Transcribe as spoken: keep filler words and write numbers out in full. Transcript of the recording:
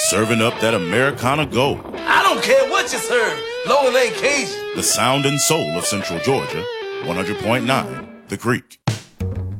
Serving up that Americana gold. I don't care what you serve, long as it ain't Cajun. The sound and soul of Central Georgia, one hundred point nine The Creek.